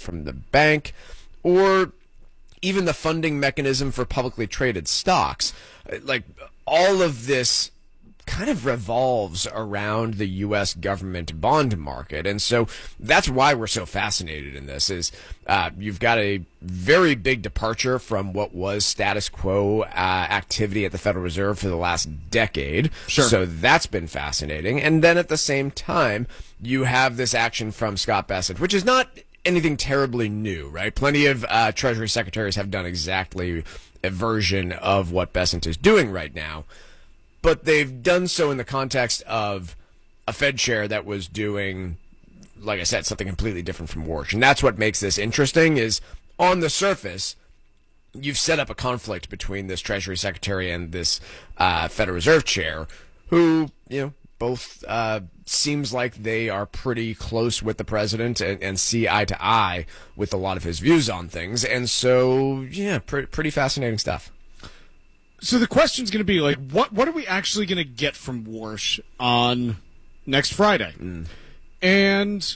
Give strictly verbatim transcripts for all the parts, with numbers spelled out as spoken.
from the bank, or even the funding mechanism for publicly traded stocks. Like, all of this kind of revolves around the U S government bond market. And so that's why we're so fascinated in this is uh, you've got a very big departure from what was status quo uh, activity at the Federal Reserve for the last decade. Sure. So that's been fascinating. And then at the same time, you have this action from Scott Bessent, which is not anything terribly new, right? Plenty of uh, Treasury secretaries have done exactly a version of what Bessent is doing right now. But they've done so in the context of a Fed chair that was doing, like I said, something completely different from Warsh. And that's what makes this interesting is, on the surface, you've set up a conflict between this Treasury Secretary and this uh, Federal Reserve chair, who, you know, both uh, seems like they are pretty close with the president and, and see eye to eye with a lot of his views on things. And so, yeah, pre- pretty fascinating stuff. So the question's going to be, like, what what are we actually going to get from Warsh on next Friday? Mm. And,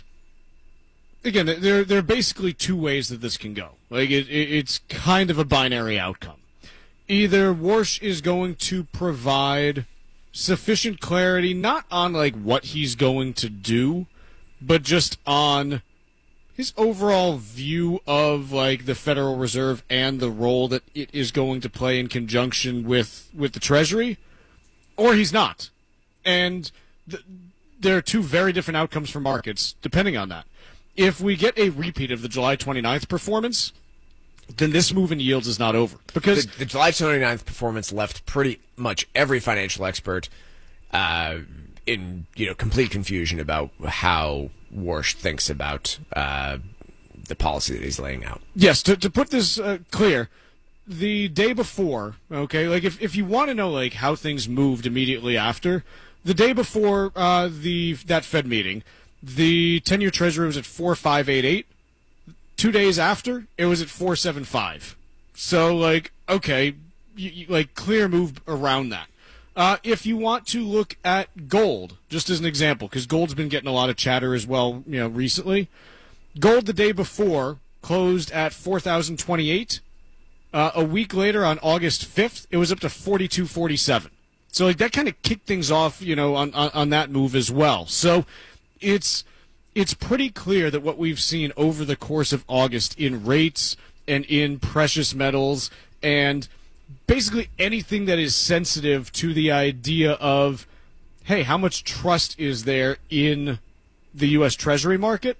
again, there, there are basically two ways that this can go. Like, it, it, it's kind of a binary outcome. Either Warsh is going to provide sufficient clarity, not on, like, what he's going to do, but just on his overall view of, like, the Federal Reserve and the role that it is going to play in conjunction with, with the Treasury, or he's not. And th- there are two very different outcomes for markets depending on that. If we get a repeat of the July twenty-ninth performance, then this move in yields is not over. Because the, the July twenty-ninth performance left pretty much every financial expert uh, in, you know, complete confusion about how Warsh thinks about uh, the policy that he's laying out. Yes, to, to put this uh, clear, the day before, okay, like if, if you want to know like how things moved immediately after, the day before uh, the that Fed meeting, the ten-year Treasury was at four point five eight eight. Two days after, it was at four point seven five. So, like, okay, you, you, like clear move around that. Uh, if you want to look at gold, just as an example, because gold's been getting a lot of chatter as well, you know, recently. Gold the day before closed at four thousand twenty-eight. Uh, a week later, on August fifth, it was up to forty-two forty-seven. So, like, that kind of kicked things off, you know, on, on on that move as well. So, it's it's pretty clear that what we've seen over the course of August in rates and in precious metals and basically anything that is sensitive to the idea of, hey, how much trust is there in the U S Treasury market,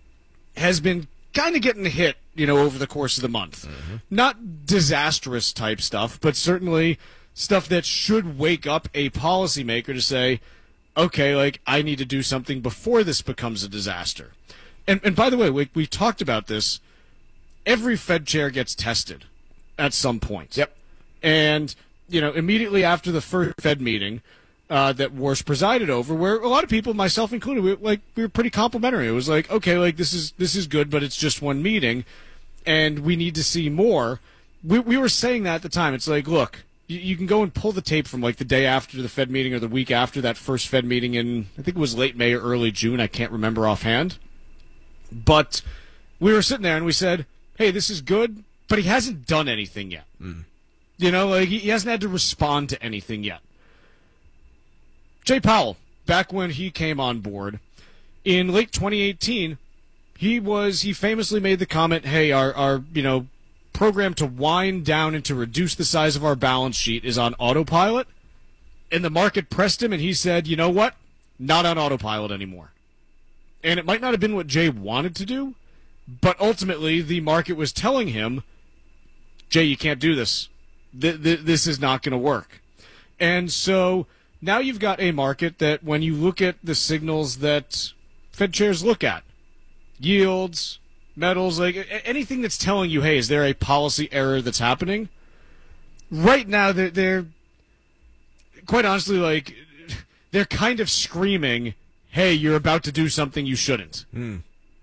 has been kind of getting hit, you know, over the course of the month. Mm-hmm. Not disastrous type stuff, but certainly stuff that should wake up a policymaker to say, okay, like, I need to do something before this becomes a disaster. And and by the way, we, we talked about this. Every Fed chair gets tested at some point. Yep. And, you know, immediately after the first Fed meeting uh, that Warsh presided over, where a lot of people, myself included, we, like, we were pretty complimentary. It was like, okay, like, this is this is good, but it's just one meeting, and we need to see more. We, we were saying that at the time. It's like, look, you, you can go and pull the tape from, like, the day after the Fed meeting or the week after that first Fed meeting in, I think it was late May or early June. I can't remember offhand. But we were sitting there and we said, hey, this is good, but he hasn't done anything yet. Mm. You know, like, he hasn't had to respond to anything yet. Jay Powell, back when he came on board, in late twenty eighteen, he was he famously made the comment, hey, our, our you know, program to wind down and to reduce the size of our balance sheet is on autopilot. And the market pressed him, and he said, you know what? Not on autopilot anymore. And it might not have been what Jay wanted to do, but ultimately the market was telling him, Jay, you can't do this. Th- th- this is not going to work. And so now you've got a market that when you look at the signals that Fed chairs look at, yields, metals, like anything that's telling you, hey, is there a policy error that's happening? Right now, they're, they're quite honestly, like, they're kind of screaming, hey, you're about to do something you shouldn't. Mm.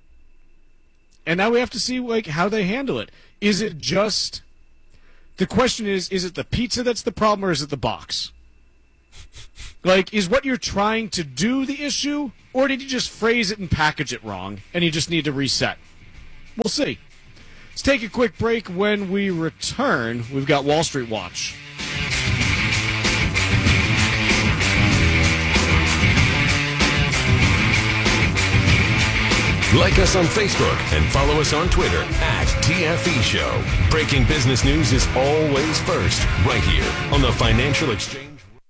And now we have to see, like, how they handle it. Is it just... The question is, is it the pizza that's the problem, or is it the box? Like, is what you're trying to do the issue, or did you just phrase it and package it wrong, and you just need to reset? We'll see. Let's take a quick break. When we return, we've got Wall Street Watch. Like us on Facebook and follow us on Twitter at T F E Show. Breaking business news is always first, right here on the Financial Exchange.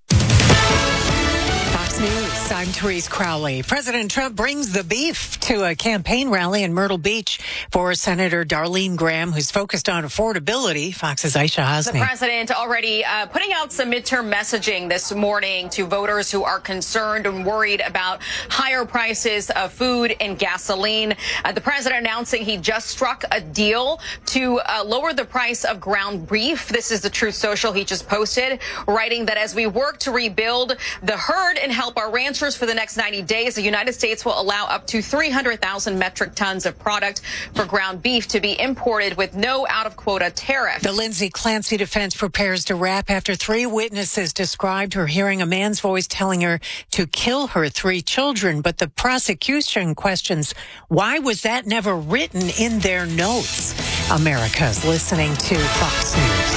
Fox News, I'm Therese Crowley. President Trump brings the beef to a campaign rally in Myrtle Beach for Senator Darlene Graham, who's focused on affordability. Fox's Aisha Hasmi. The president already uh, putting out some midterm messaging this morning to voters who are concerned and worried about higher prices of food and gasoline. Uh, the president announcing he just struck a deal to uh, lower the price of ground beef. This is the Truth Social he just posted, writing that as we work to rebuild the herd and help our ranchers for the next ninety days, the United States will allow up to three hundred thousand metric tons of product for ground beef to be imported with no out-of-quota tariff. The Lindsay Clancy defense prepares to wrap after three witnesses described her hearing a man's voice telling her to kill her three children. But the prosecution questions, why was that never written in their notes? America's listening to Fox News.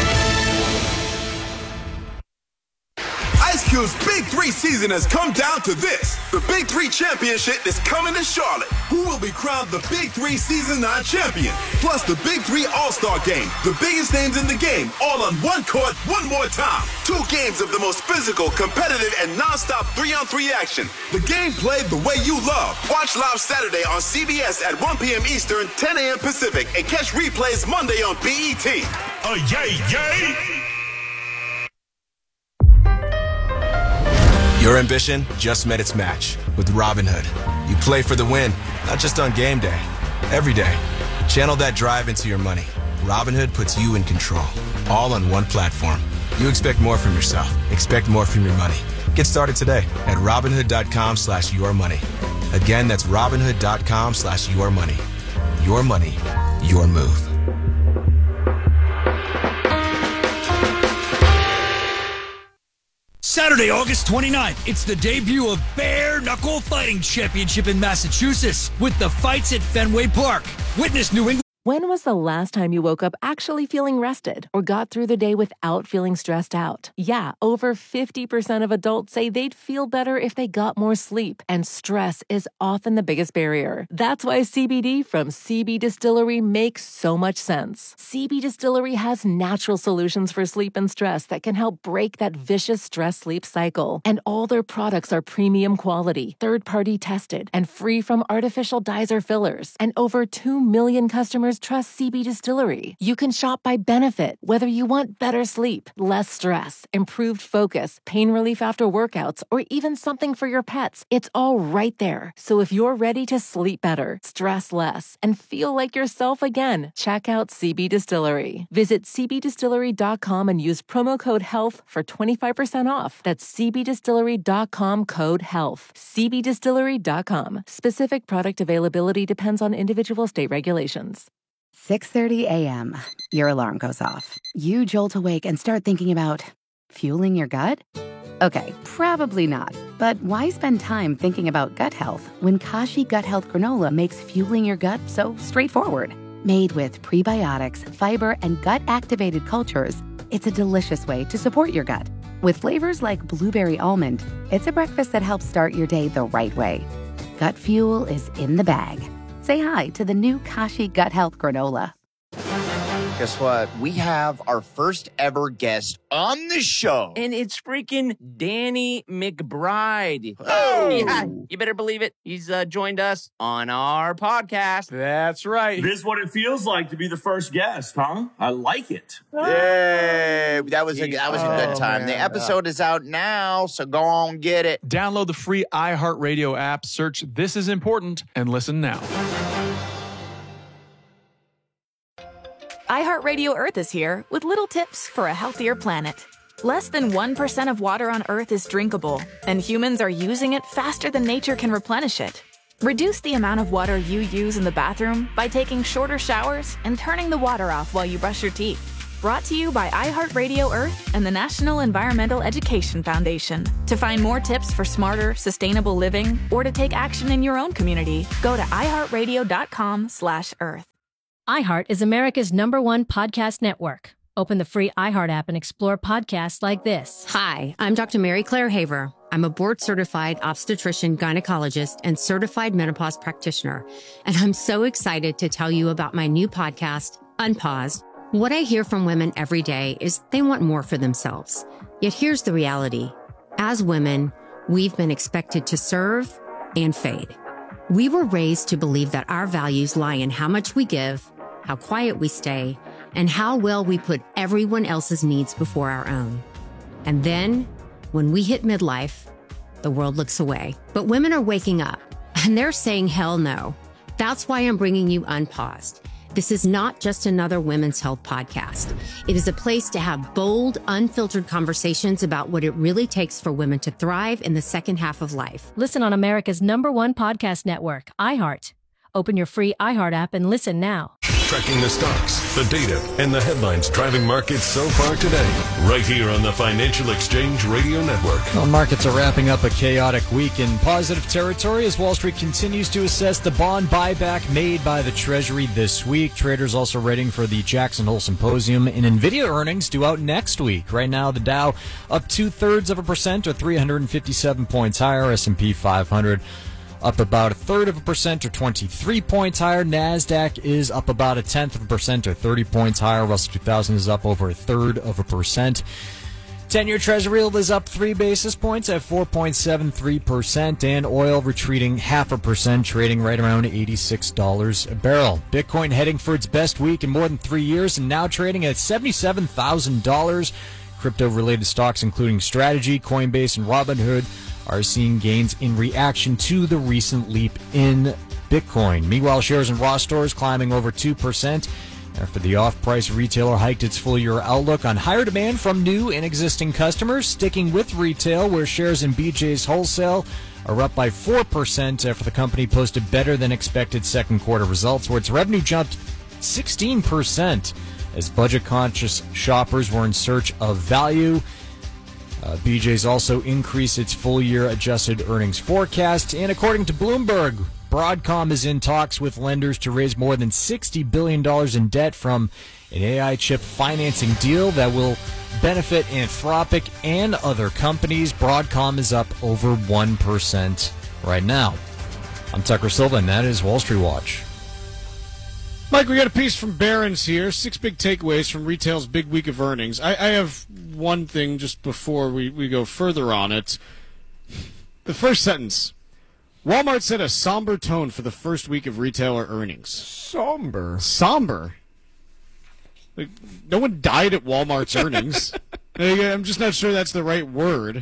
Ice Cube's Big Three season has come down to this. The Big Three Championship is coming to Charlotte. Who will be crowned the Big Three Season nine champion? Plus the Big Three All-Star Game. The biggest names in the game, all on one court, one more time. Two games of the most physical, competitive, and non-stop three-on-three action. The game played the way you love. Watch live Saturday on C B S at one p.m. Eastern, ten a.m. Pacific, and catch replays Monday on B E T. Oh, yay, yay! Your ambition just met its match with Robinhood. You play for the win, not just on game day, every day. Channel that drive into your money. Robinhood puts you in control, all on one platform. You expect more from yourself. Expect more from your money. Get started today at Robinhood.com slash your money. Again, that's Robinhood.com slash your money. Your money, your move. Saturday, August twenty-ninth, it's the debut of Bare Knuckle Fighting Championship in Massachusetts with the fights at Fenway Park. Witness New England. When was the last time you woke up actually feeling rested or got through the day without feeling stressed out? Yeah, over fifty percent of adults say they'd feel better if they got more sleep, and stress is often the biggest barrier. That's why C B D from C B Distillery makes so much sense. C B Distillery has natural solutions for sleep and stress that can help break that vicious stress-sleep cycle. And all their products are premium quality, third-party tested, and free from artificial dyes or fillers. And over two million customers trust C B Distillery. You can shop by benefit, whether you want better sleep, less stress, improved focus, pain relief after workouts, or even something for your pets. It's all right there. So if you're ready to sleep better, stress less, and feel like yourself again, check out C B Distillery. Visit c b distillery dot com and use promo code HEALTH for twenty-five percent off. That's c b distillery dot com code HEALTH. c b distillery dot com. Specific product availability depends on individual state regulations. six thirty a.m. Your alarm goes off. You jolt awake and start thinking about fueling your gut? Okay, probably not. But why spend time thinking about gut health when Kashi Gut Health Granola makes fueling your gut so straightforward? Made with prebiotics, fiber, and gut-activated cultures, it's a delicious way to support your gut. With flavors like blueberry almond, it's a breakfast that helps start your day the right way. Gut fuel is in the bag. Say hi to the new Kashi Gut Health Granola. Guess what? We have our first ever guest on the show. And it's freaking Danny McBride. Oh! Yeah, you better believe it. He's uh, joined us on our podcast. That's right. This is what it feels like to be the first guest, huh? I like it. Yay! That was a, that was a good Oh, time. man. The episode is out now, so go on, get it. Download the free iHeartRadio app, search This Is Important, and listen now. iHeartRadio Earth is here with little tips for a healthier planet. Less than one percent of water on Earth is drinkable, and humans are using it faster than nature can replenish it. Reduce the amount of water you use in the bathroom by taking shorter showers and turning the water off while you brush your teeth. Brought to you by iHeartRadio Earth and the National Environmental Education Foundation. To find more tips for smarter, sustainable living or to take action in your own community, go to iHeartRadio.com slash Earth. iHeart is America's number one podcast network. Open the free iHeart app and explore podcasts like this. Hi, I'm Doctor Mary Claire Haver. I'm a board-certified obstetrician, gynecologist, and certified menopause practitioner. And I'm so excited to tell you about my new podcast, Unpaused. What I hear from women every day is they want more for themselves. Yet here's the reality. As women, we've been expected to serve and fade. We were raised to believe that our values lie in how much we give, how quiet we stay, and how well we put everyone else's needs before our own. And then, when we hit midlife, the world looks away. But women are waking up, and they're saying hell no. That's why I'm bringing you Unpaused. This is not just another women's health podcast. It is a place to have bold, unfiltered conversations about what it really takes for women to thrive in the second half of life. Listen on America's number one podcast network, iHeart. Open your free iHeart app and listen now. Tracking the stocks, the data, and the headlines driving markets so far today. Right here on the Financial Exchange Radio Network. Well, markets are wrapping up a chaotic week in positive territory as Wall Street continues to assess the bond buyback made by the Treasury this week. Traders also waiting for the Jackson Hole Symposium and NVIDIA earnings due out next week. Right now, the Dow up two-thirds of a percent or three hundred fifty-seven points higher. S and P five hundred up about a third of a percent or twenty-three points higher. NASDAQ is up about a tenth of a percent or thirty points higher. Russell two thousand is up over a third of a percent. ten-year Treasury yield is up three basis points at four point seven three percent, and oil retreating half a percent, trading right around eighty-six dollars a barrel. Bitcoin heading for its best week in more than three years and now trading at seventy-seven thousand dollars. Crypto-related stocks including Strategy, Coinbase, and Robinhood are seeing gains in reaction to the recent leap in Bitcoin. Meanwhile, shares in Ross Stores climbing over two percent after the off-price retailer hiked its full-year outlook on higher demand from new and existing customers. Sticking with retail, where shares in B J's Wholesale are up by four percent after the company posted better-than-expected second-quarter results, where its revenue jumped sixteen percent as budget-conscious shoppers were in search of value. Uh, B J's also increased its full-year adjusted earnings forecast, and according to Bloomberg, Broadcom is in talks with lenders to raise more than sixty billion dollars in debt from an A I chip financing deal that will benefit Anthropic and other companies. Broadcom is up over one percent right now. I'm Tucker Silva, and that is Wall Street Watch. Mike, we got a piece from Barron's here. Six big takeaways from retail's big week of earnings. I, I have one thing just before we, we go further on it. The first sentence. Walmart set a somber tone for the first week of retailer earnings. Somber? Somber? Like, no one died at Walmart's earnings. I'm just not sure that's the right word.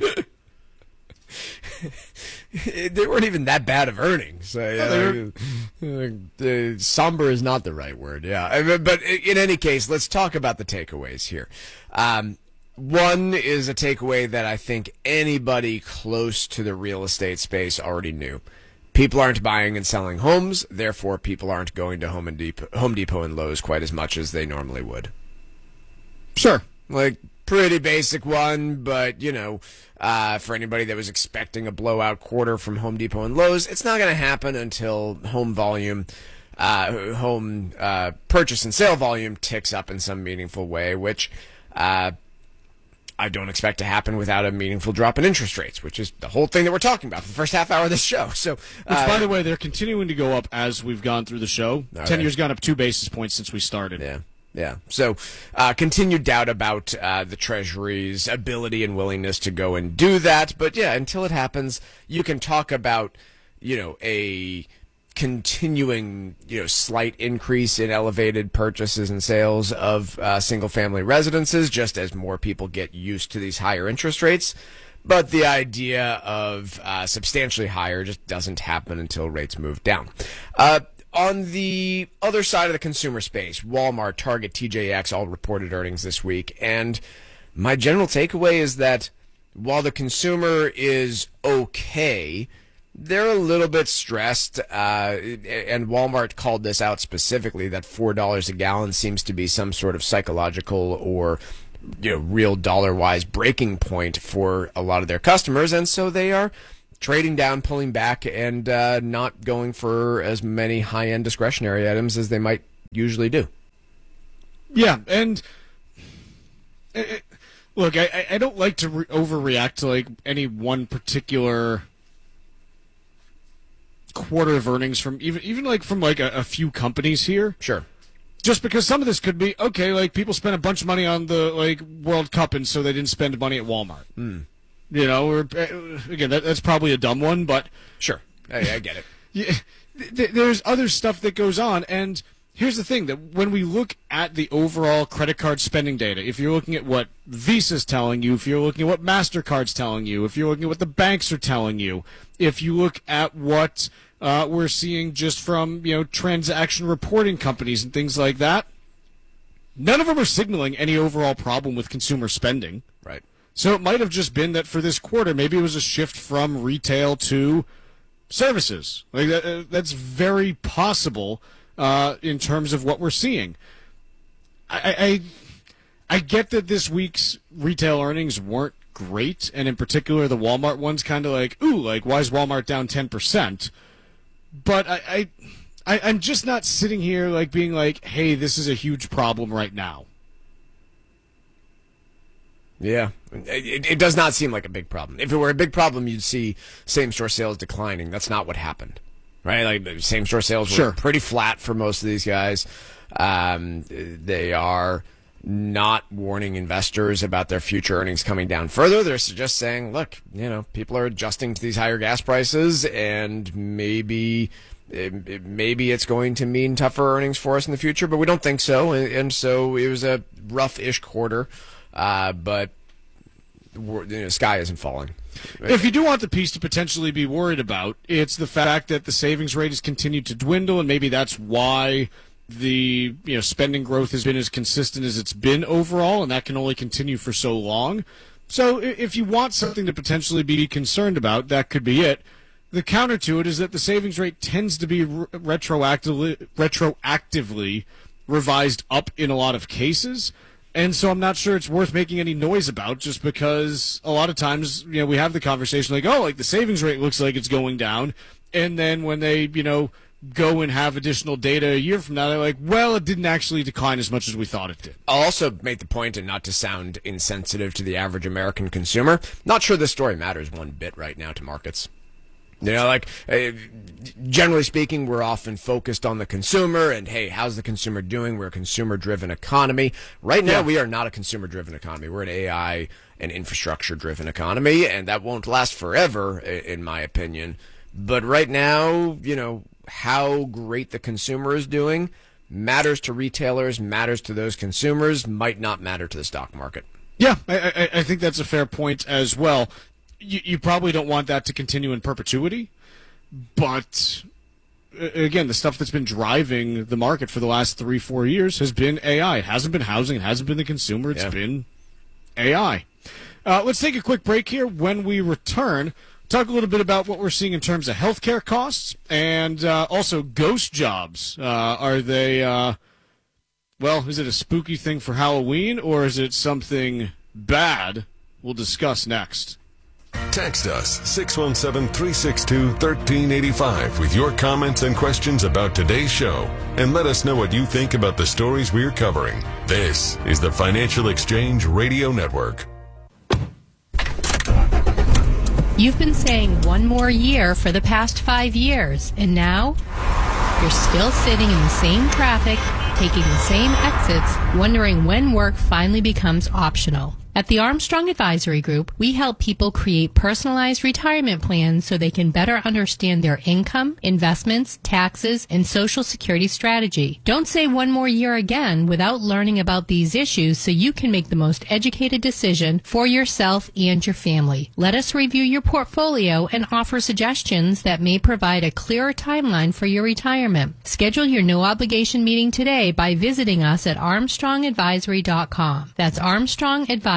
They weren't even that bad of earnings. Uh, uh, uh, somber is not the right word, yeah. But in any case, let's talk about the takeaways here. Um, one is a takeaway that I think anybody close to the real estate space already knew. People aren't buying and selling homes, therefore people aren't going to Home and Depot, Home Depot and Lowe's quite as much as they normally would. Sure. Like, pretty basic one, but, you know, uh, for anybody that was expecting a blowout quarter from Home Depot and Lowe's, it's not going to happen until home volume, uh, home uh, purchase and sale volume ticks up in some meaningful way, which uh, I don't expect to happen without a meaningful drop in interest rates, which is the whole thing that we're talking about for the first half hour of this show. So, uh, which, by the way, they're continuing to go up as we've gone through the show. Ten years gone up two basis points since we started. Yeah. Yeah. So, uh, continued doubt about uh, the Treasury's ability and willingness to go and do that. But, yeah, until it happens, you can talk about, you know, a continuing, you know, slight increase in elevated purchases and sales of uh, single-family residences, just as more people get used to these higher interest rates. But the idea of uh, substantially higher just doesn't happen until rates move down. Uh, On the other side of the consumer space, Walmart, Target, T J X all reported earnings this week. And my general takeaway is that while the consumer is okay, they're a little bit stressed, uh, and Walmart called this out specifically, that four dollars a gallon seems to be some sort of psychological or, you know, real dollar-wise breaking point for a lot of their customers, and so they are trading down, pulling back, and uh, not going for as many high-end discretionary items as they might usually do. Yeah, and uh, look, I, I don't like to re- overreact to like any one particular quarter of earnings from even even like from like a, a few companies here. Sure. Just because some of this could be okay, like people spent a bunch of money on the like World Cup, and so they didn't spend money at Walmart. Mm. You know, or again, that, that's probably a dumb one, but sure, I, I get it. Yeah, th- there's other stuff that goes on, and here's the thing: that when we look at the overall credit card spending data, if you're looking at what Visa's telling you, if you're looking at what MasterCard's telling you, if you're looking at what the banks are telling you, if you look at what uh, we're seeing just from, you know, transaction reporting companies and things like that, none of them are signaling any overall problem with consumer spending. Right. So it might have just been that for this quarter, maybe it was a shift from retail to services. Like that, uh, that's very possible uh, in terms of what we're seeing. I, I I get that this week's retail earnings weren't great, and in particular the Walmart one's kind of like, ooh, like why is Walmart down ten percent? But I, I, I, I'm just not sitting here like being like, hey, this is a huge problem right now. Yeah, it, it does not seem like a big problem. If it were a big problem, you'd see same-store sales declining. That's not what happened, right? Like same-store sales were Sure. pretty flat for most of these guys. Um, they are not warning investors about their future earnings coming down further. They're just saying, look, you know, people are adjusting to these higher gas prices, and maybe it, maybe it's going to mean tougher earnings for us in the future, but we don't think so. And, and so it was a rough-ish quarter, uh, but you know, sky isn't falling. If you do want the piece to potentially be worried about, it's the fact that the savings rate has continued to dwindle, and maybe that's why the you know spending growth has been as consistent as it's been overall, and that can only continue for so long. So if you want something to potentially be concerned about, that could be it. The counter to it is that the savings rate tends to be re- retroactively retroactively revised up in a lot of cases. And so I'm not sure it's worth making any noise about, just because a lot of times, you know, we have the conversation like, oh, like the savings rate looks like it's going down. And then when they, you know, go and have additional data a year from now, they're like, well, it didn't actually decline as much as we thought it did. I'll also make the point, and not to sound insensitive to the average American consumer, not sure this story matters one bit right now to markets. You know, like, uh, generally speaking, we're often focused on the consumer and, hey, how's the consumer doing? We're a consumer-driven economy. Right now, Yeah. we are not a consumer-driven economy. We're an A I and infrastructure-driven economy, and that won't last forever, i- in my opinion. But right now, you know, how great the consumer is doing matters to retailers, matters to those consumers, might not matter to the stock market. Yeah, I, I, I think that's a fair point as well. You, you probably don't want that to continue in perpetuity, but uh, again, the stuff that's been driving the market for the last three, four years has been A I. It hasn't been housing. It hasn't been the consumer. It's Yeah. been A I. Uh, let's take a quick break here. When we return, talk a little bit about what we're seeing in terms of healthcare costs and uh, also ghost jobs. Uh, are they, uh, well, is it a spooky thing for Halloween, or is it something bad? We'll discuss next. Text us six one seven, three six two, one three eight five with your comments and questions about today's show, and let us know what you think about the stories we're covering. This is the Financial Exchange Radio Network. You've been saying one more year for the past five years, and now you're still sitting in the same traffic, taking the same exits, wondering when work finally becomes optional. At the Armstrong Advisory Group, we help people create personalized retirement plans so they can better understand their income, investments, taxes, and Social Security strategy. Don't say one more year again without learning about these issues so you can make the most educated decision for yourself and your family. Let us review your portfolio and offer suggestions that may provide a clearer timeline for your retirement. Schedule your no-obligation meeting today by visiting us at armstrong advisory dot com. That's Armstrong Advisory.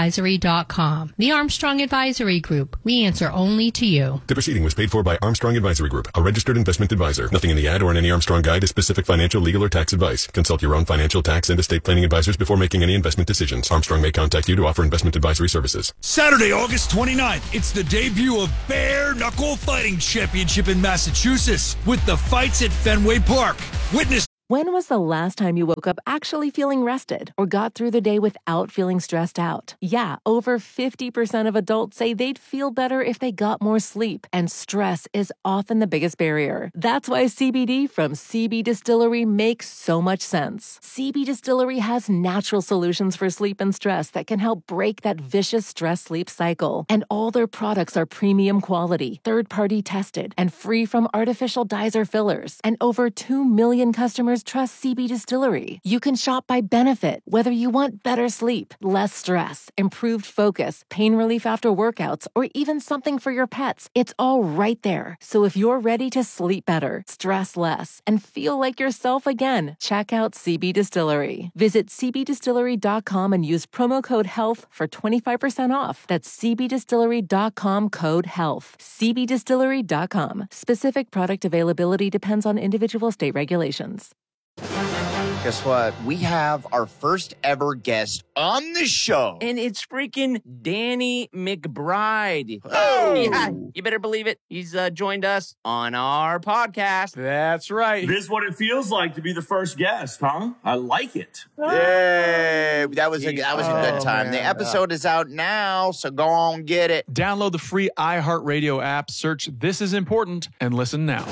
advisory dot com. The Armstrong Advisory Group. We answer only to you. The proceeding was paid for by Armstrong Advisory Group, a registered investment advisor. Nothing in the ad or in any Armstrong guide is specific financial, legal, or tax advice. Consult your own financial, tax, and estate planning advisors before making any investment decisions. Armstrong may contact you to offer investment advisory services. Saturday, August twenty-ninth, it's the debut of Bare Knuckle Fighting Championship in Massachusetts with the fights at Fenway Park. Witness. When was the last time you woke up actually feeling rested or got through the day without feeling stressed out? Yeah, over fifty percent of adults say they'd feel better if they got more sleep, and stress is often the biggest barrier. That's why C B D from C B Distillery makes so much sense. C B Distillery has natural solutions for sleep and stress that can help break that vicious stress-sleep cycle. And all their products are premium quality, third-party tested, and free from artificial dyes or fillers. And over two million customers trust C B Distillery. You can shop by benefit, whether you want better sleep, less stress, improved focus, pain relief after workouts, or even something for your pets. It's all right there. So if you're ready to sleep better, stress less, and feel like yourself again, check out C B Distillery. Visit c b distillery dot com and use promo code HEALTH for twenty-five percent off. That's c b distillery dot com code HEALTH. c b distillery dot com. Specific product availability depends on individual state regulations. Guess what? We have our first ever guest on the show. And it's freaking Danny McBride. Oh! Yeah, you better believe it. He's uh, joined us on our podcast. That's right. This is what it feels like to be the first guest, huh? I like it. Yay! That was a that was a good Oh, time. man. The episode is out now, so go on get it. Download the free iHeartRadio app, search This Is Important, and listen now.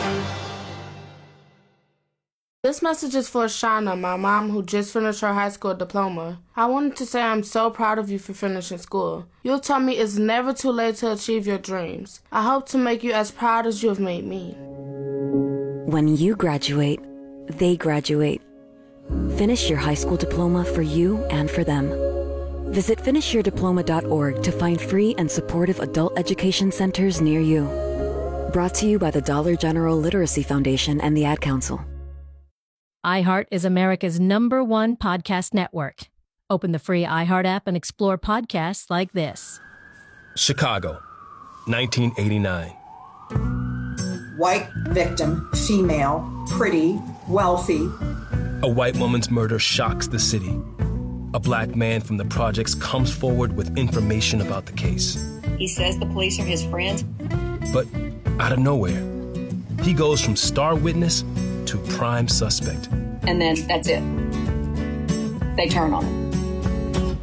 This message is for Shauna, my mom who just finished her high school diploma. I wanted to say I'm so proud of you for finishing school. You'll tell me it's never too late to achieve your dreams. I hope to make you as proud as you have made me. When you graduate, they graduate. Finish your high school diploma for you and for them. Visit finish your diploma dot org to find free and supportive adult education centers near you. Brought to you by the Dollar General Literacy Foundation and the Ad Council. iHeart is America's number one podcast network. Open the free iHeart app and explore podcasts like this. Chicago, nineteen eighty-nine. White victim, female, pretty, wealthy. A white woman's murder shocks the city. A black man from the projects comes forward with information about the case. He says the police are his friends. But out of nowhere, he goes from star witness to prime suspect. And then that's it. They turn on him.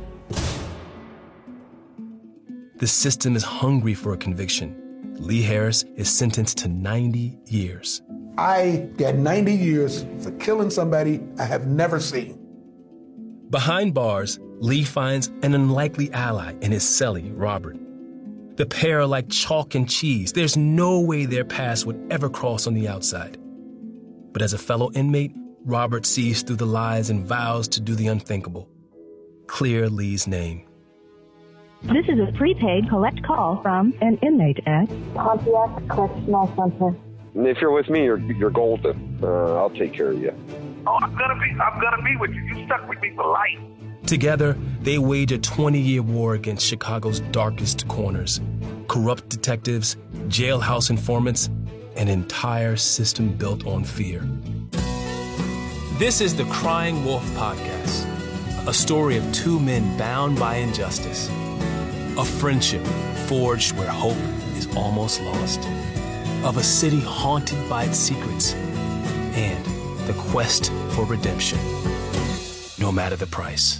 The system is hungry for a conviction. Lee Harris is sentenced to ninety years. I got ninety years for killing somebody I have never seen. Behind bars, Lee finds an unlikely ally in his cellie, Robert. The pair are like chalk and cheese. There's no way their paths would ever cross on the outside. But as a fellow inmate, Robert sees through the lies and vows to do the unthinkable. Clear Lee's name. This is a prepaid collect call from an inmate at Pontiac Correctional Center. If you're with me, you're, you're golden. Uh, I'll take care of you. Oh, I'm gonna be, I'm gonna be with you. You stuck with me for life. Together, they wage a twenty-year war against Chicago's darkest corners. Corrupt detectives, jailhouse informants, an entire system built on fear. This is the Crying Wolf Podcast, a story of two men bound by injustice. A friendship forged where hope is almost lost. Of a city haunted by its secrets. And the quest for redemption, no matter the price.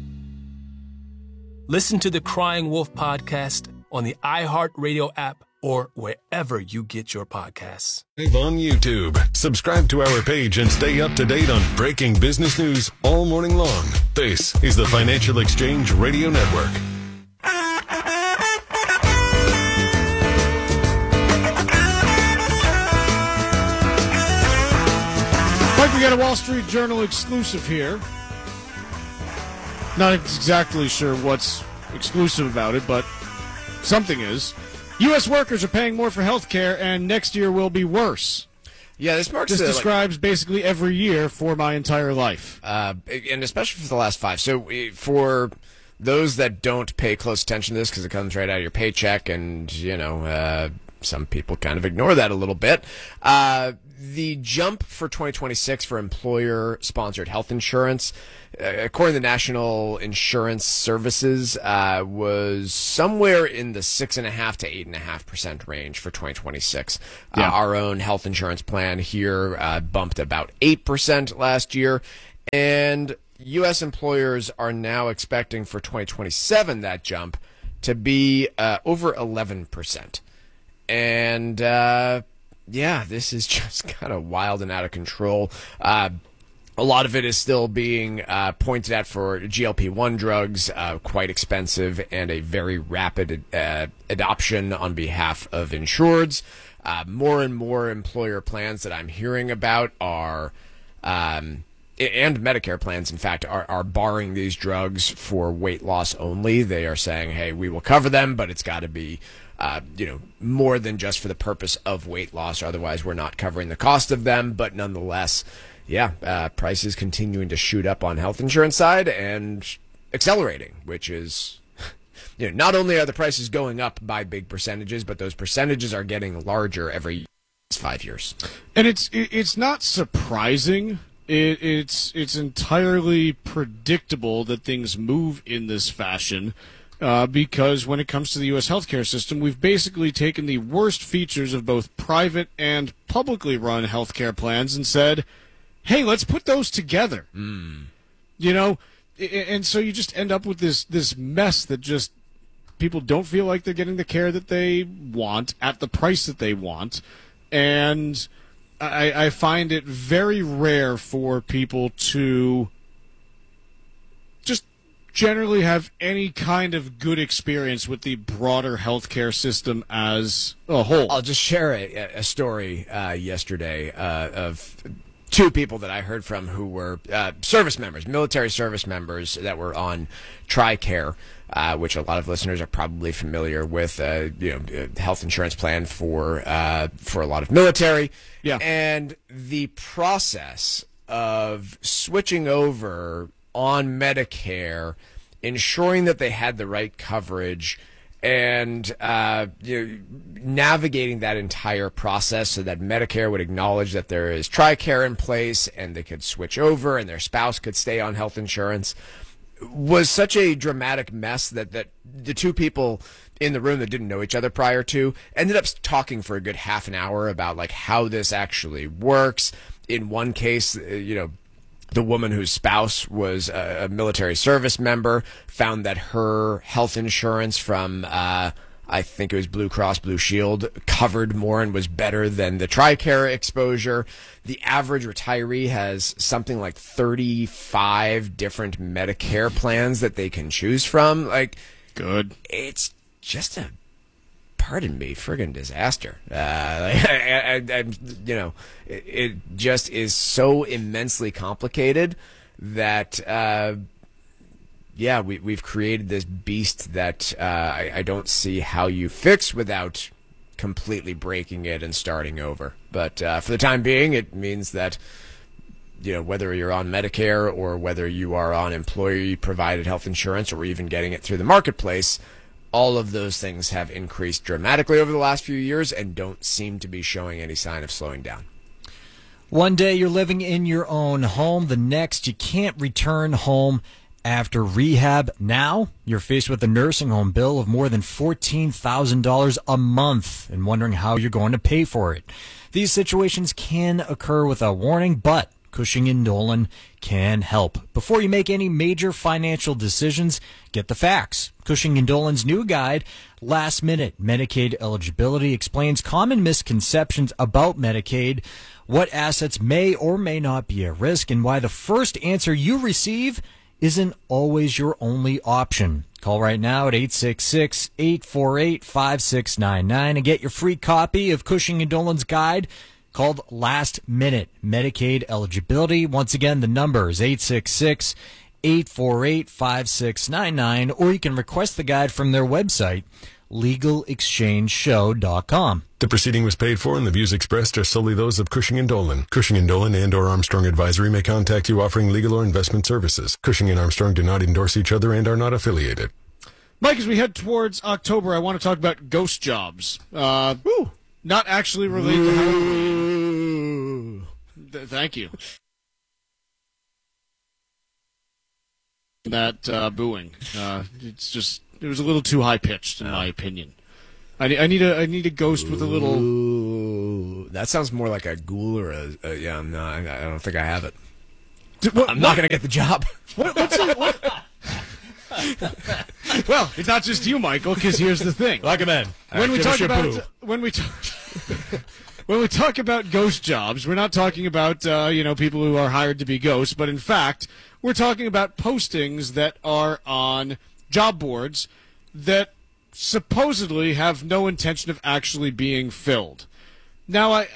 Listen to the Crying Wolf Podcast on the iHeartRadio app or wherever you get your podcasts. Live on YouTube. Subscribe to our page and stay up to date on breaking business news all morning long. This is the Financial Exchange Radio Network. Mike, we got a Wall Street Journal exclusive here. Not exactly sure what's exclusive about it, but something is. U S workers are paying more for health care, and next year will be worse. Yeah, this marks This the, describes like, basically every year for my entire life. Uh, and especially for the last five. So for those that don't pay close attention to this because it comes right out of your paycheck, and, you know, uh, some people kind of ignore that a little bit. Uh, the jump for twenty twenty-six for employer-sponsored health insurance, uh, according to the National Insurance Services, uh, was somewhere in the six and a half to eight and a half percent range for twenty twenty-six. Yeah. Uh, our own health insurance plan here uh, bumped about eight percent last year, and U S employers are now expecting for twenty twenty-seven that jump to be uh, over eleven percent. And, uh, yeah, this is just kind of wild and out of control. Uh, a lot of it is still being uh, pointed at for G L P one drugs, uh, quite expensive, and a very rapid uh, adoption on behalf of insureds. Uh, more and more employer plans that I'm hearing about are... Um, and Medicare plans, in fact, are, are barring these drugs for weight loss only. They are saying, hey, we will cover them, but it's got to be, uh, you know, more than just for the purpose of weight loss. Otherwise, we're not covering the cost of them. But nonetheless, yeah, uh, prices continuing to shoot up on health insurance side and accelerating, which is, you know, not only are the prices going up by big percentages, but those percentages are getting larger every five years. And it's it's not surprising. It, it's it's entirely predictable that things move in this fashion uh, because when it comes to the U S healthcare system, we've basically taken the worst features of both private and publicly run healthcare plans and said, hey, let's put those together. Mm. You know, and so you just end up with this this mess that just people don't feel like they're getting the care that they want at the price that they want. And I, I find it very rare for people to just generally have any kind of good experience with the broader healthcare system as a whole. I'll just share a, a story uh, yesterday uh, of two people that I heard from who were uh, service members, military service members that were on TRICARE, uh, which a lot of listeners are probably familiar with. Uh, you know, health insurance plan for uh, for a lot of military. Yeah. And the process of switching over on Medicare, ensuring that they had the right coverage, and uh, you know, navigating that entire process so that Medicare would acknowledge that there is TRICARE in place and they could switch over and their spouse could stay on health insurance was such a dramatic mess that, that the two people in the room that didn't know each other prior to ended up talking for a good half an hour about like how this actually works. In one case, you know, the woman whose spouse was a, a military service member found that her health insurance from, uh, I think it was Blue Cross Blue Shield, covered more and was better than the TRICARE exposure. The average retiree has something like thirty-five different Medicare plans that they can choose from. Like, good. It's just a, pardon me, friggin' disaster. Uh, I, I, I, you know, it, it just is so immensely complicated that, uh, yeah, we, we've created this beast that uh, I, I don't see how you fix without completely breaking it and starting over. But uh, for the time being, it means that, you know, whether you're on Medicare or whether you are on employee-provided health insurance or even getting it through the marketplace, all of those things have increased dramatically over the last few years and don't seem to be showing any sign of slowing down. One day you're living in your own home, the next you can't return home after rehab. Now you're faced with a nursing home bill of more than fourteen thousand dollars a month and wondering how you're going to pay for it. These situations can occur without warning, but Cushing and Dolan can help. Before you make any major financial decisions, get the facts. Cushing and Dolan's new guide, Last Minute Medicaid Eligibility, explains common misconceptions about Medicaid, what assets may or may not be at risk, and why the first answer you receive isn't always your only option. Call right now at eight six six, eight four eight, five six nine nine and get your free copy of Cushing and Dolan's guide called Last Minute Medicaid Eligibility. Once again, the number is eight six six, eight four eight, five six nine nine, or you can request the guide from their website, legal exchange show dot com. The proceeding was paid for, and the views expressed are solely those of Cushing and Dolan. Cushing and Dolan and or Armstrong Advisory may contact you offering legal or investment services. Cushing and Armstrong do not endorse each other and are not affiliated. Mike, as we head towards October, I want to talk about ghost jobs. Uh, not actually related to Halloween. Th- thank you. That uh, booing. Uh, it's just, it was a little too high-pitched, in my opinion. I need, I need a I need a ghost with a little. Ooh, that sounds more like a ghoul or a, a yeah. No, I, I don't think I have it. Did, what, I'm what? not going to get the job. What, what's it? What? Well, it's not just you, Michael. Because here's the thing. Like a man. When we talk about when we talk when we talk about ghost jobs, we're not talking about uh, you know people who are hired to be ghosts, but in fact, we're talking about postings that are on job boards that supposedly have no intention of actually being filled. Now, I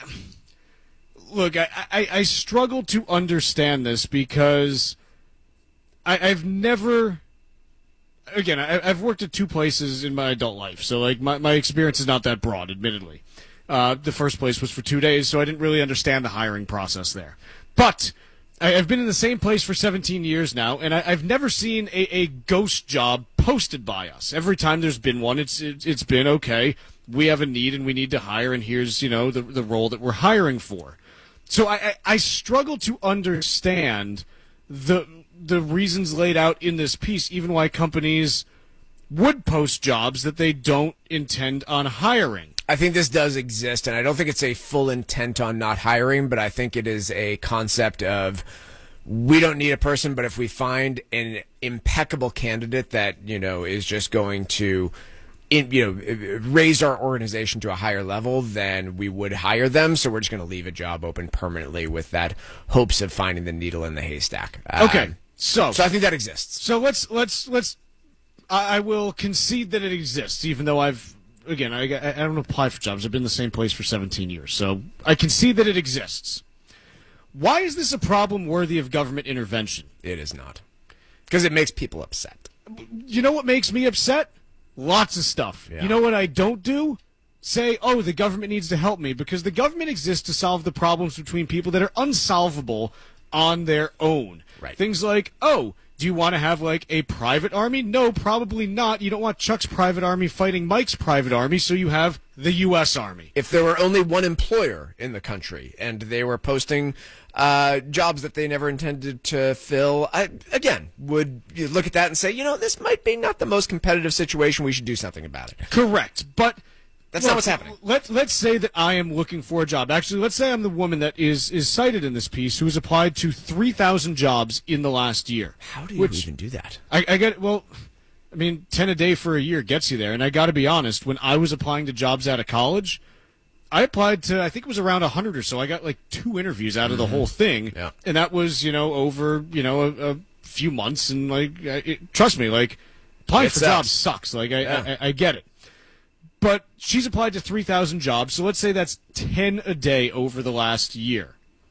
look, I, I, I struggle to understand this because I, I've never, again, I, I've worked at two places in my adult life, so like my, my experience is not that broad, admittedly. Uh, the first place was for two days, so I didn't really understand the hiring process there. But I, I've been in the same place for seventeen years now, and I, I've never seen a, a ghost job posted by us. Every time there's been one, it's it, it's been okay. We have a need and we need to hire, and here's you know the the role that we're hiring for. So I, I, I struggle to understand the the reasons laid out in this piece, even why companies would post jobs that they don't intend on hiring. I think this does exist, and I don't think it's a full intent on not hiring, but I think it is a concept of we don't need a person, but if we find an impeccable candidate that, you know, is just going to, in, you know, raise our organization to a higher level, then we would hire them. So we're just going to leave a job open permanently with that hopes of finding the needle in the haystack. Okay, Um, so so I think that exists. So let's let's let's. I, I will concede that it exists, even though I've again I I don't apply for jobs. I've been in the same place for seventeen years, so I concede that it exists. Why is this a problem worthy of government intervention? It is not. Because it makes people upset. You know what makes me upset? Lots of stuff. Yeah. You know what I don't do? Say, oh, the government needs to help me, because the government exists to solve the problems between people that are unsolvable on their own. Right. Things like, oh, do you want to have, like, a private army? No, probably not. You don't want Chuck's private army fighting Mike's private army, so you have the U S Army. If there were only one employer in the country and they were posting uh, jobs that they never intended to fill, I, again, would you look at that and say, you know, this might be not the most competitive situation. We should do something about it. Correct. But that's look, not what's happening. Let, let's say that I am looking for a job. Actually, let's say I'm the woman that is, is cited in this piece who has applied to three thousand jobs in the last year. How do you which, even do that? I, I get, well, I mean, ten a day for a year gets you there. And I got to be honest, when I was applying to jobs out of college, I applied to, I think it was around one hundred or so. I got like two interviews out of the Mm-hmm. whole thing. Yeah. And that was, you know, over, you know, a, a few months. And, like, it, trust me, like, applying It for sucks. jobs sucks. Like, I, Yeah. I, I get it. But she's applied to three thousand jobs, so let's say that's ten a day over the last year.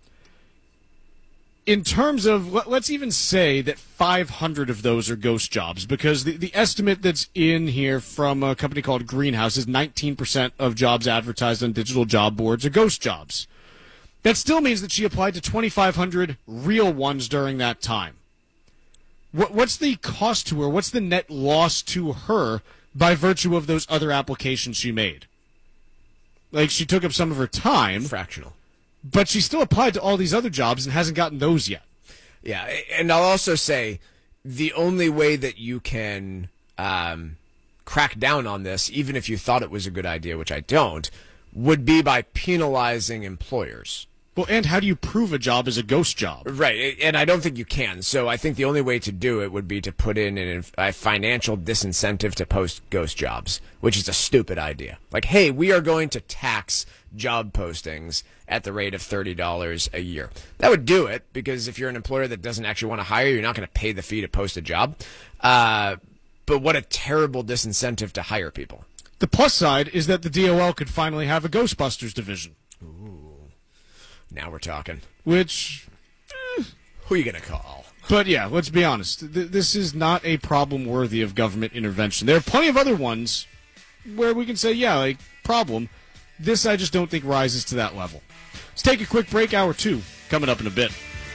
In terms of, let- let's even say that five hundred of those are ghost jobs, because the, the estimate that's in here from a company called Greenhouse is nineteen percent of jobs advertised on digital job boards are ghost jobs. That still means that she applied to twenty-five hundred real ones during that time. What, what's the cost to her? What's the net loss to her by virtue of those other applications she made? Like, she took up some of her time. Fractional. But she still applied to all these other jobs and hasn't gotten those yet. Yeah, and I'll also say the only way that you can um, crack down on this, even if you thought it was a good idea, which I don't, would be by penalizing employers. Well, and how do you prove a job is a ghost job? Right, and I don't think you can. So I think the only way to do it would be to put in an, a financial disincentive to post ghost jobs, which is a stupid idea. Like, hey, we are going to tax job postings at the rate of thirty dollars a year. That would do it, because if you're an employer that doesn't actually want to hire you, you're not going to pay the fee to post a job. Uh, but what a terrible disincentive to hire people. The plus side is that the D O L could finally have a Ghostbusters division. Ooh. Now we're talking. Which, eh, who are you going to call? But yeah, let's be honest. Th- this is not a problem worthy of government intervention. There are plenty of other ones where we can say, yeah, like, problem. This I just don't think rises to that level. Let's take a quick break. Hour two coming up in a bit.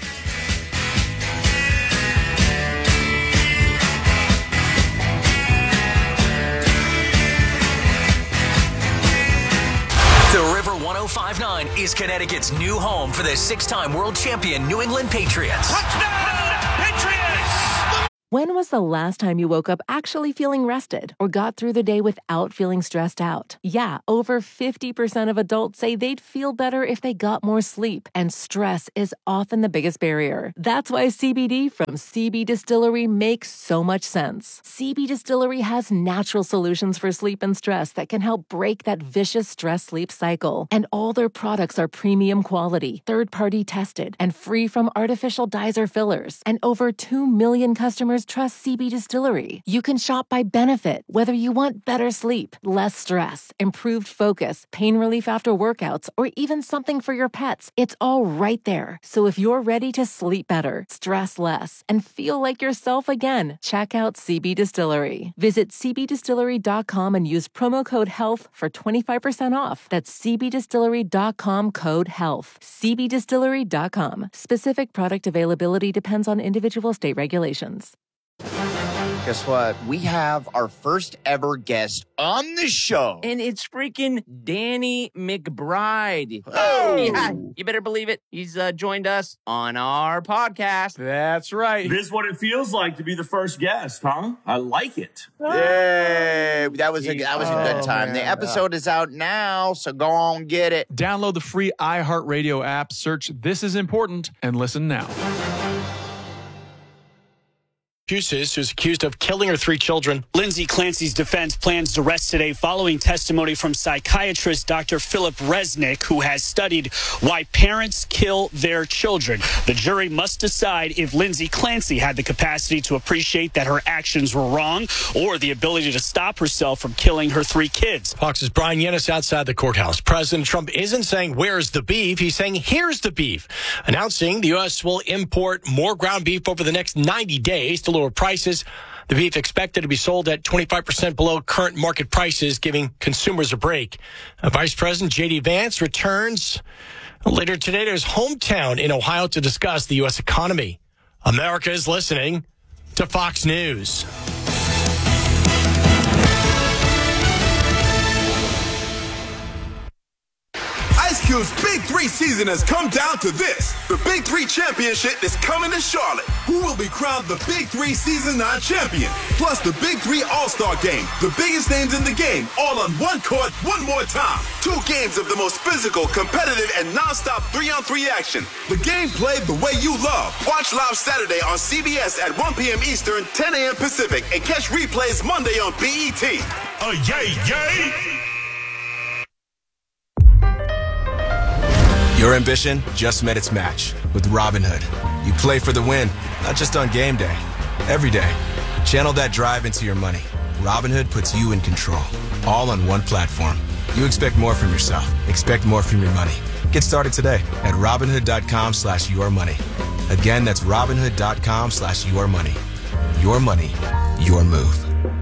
The River one oh five point nine is Connecticut's new home for the six-time world champion New England Patriots. Touchdown, Patriots! When was the last time you woke up actually feeling rested or got through the day without feeling stressed out? Yeah, over fifty percent of adults say they'd feel better if they got more sleep, and stress is often the biggest barrier. That's why C B D from C B Distillery makes so much sense. C B Distillery has natural solutions for sleep and stress that can help break that vicious stress-sleep cycle. And all their products are premium quality, third-party tested, and free from artificial dyes or fillers. And over two million customers trust C B Distillery. You can shop by benefit, whether you want better sleep, less stress, improved focus, pain relief after workouts, or even something for your pets. It's all right there. So if you're ready to sleep better, stress less, and feel like yourself again, check out C B Distillery. Visit c b distillery dot com and use promo code HEALTH for twenty-five percent off. That's c b distillery dot com code HEALTH. c b distillery dot com. Specific product availability depends on individual state regulations. Guess what? We have our first ever guest on the show. And it's freaking Danny McBride. Oh! Yeah, you better believe it. He's uh, joined us on our podcast. That's right. This is what it feels like to be the first guest, huh? I like it. Yay! That was a that was a good Oh, time. The man. episode is out now, so go on get it. Download the free iHeartRadio app, search This Is Important, and listen now. Massachusetts, who's accused of killing her three children. Lindsay Clancy's defense plans to arrest today following testimony from psychiatrist Doctor Philip Resnick, who has studied why parents kill their children. The jury must decide if Lindsay Clancy had the capacity to appreciate that her actions were wrong or the ability to stop herself from killing her three kids. Fox's Brian Yennis outside the courthouse. President Trump isn't saying, where's the beef? He's saying, here's the beef. Announcing the U S will import more ground beef over the next ninety days to lower prices. The beef expected to be sold at twenty-five percent below current market prices, giving consumers a break. Uh, Vice President J D Vance returns later today to his hometown in Ohio to discuss the U S economy. America is listening to Fox News. Ice Cube's Big Three season has come down to this. The Big Three Championship is coming to Charlotte. Who will be crowned the Big Three Season nine champion? Plus the Big Three All-Star Game. The biggest names in the game, all on one court, one more time. Two games of the most physical, competitive, and non-stop three-on-three action. The game played the way you love. Watch live Saturday on C B S at one p.m. Eastern, ten a.m. Pacific, and catch replays Monday on B E T. Oh, yay, yay! Your ambition just met its match with Robinhood. You play for the win, not just on game day, every day. Channel that drive into your money. Robinhood puts you in control, all on one platform. You expect more from yourself. Expect more from your money. Get started today at Robinhood.com slash your money. Again, that's Robinhood.com slash your money. Your money, your move.